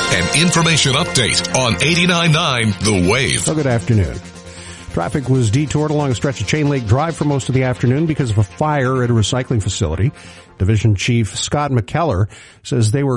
An information update on 89.9 The Wave. Well, good afternoon. Traffic was detoured along a stretch of Chain Lake Drive for most of the afternoon because of a fire at a recycling facility. Division Chief Scott McKellar says they were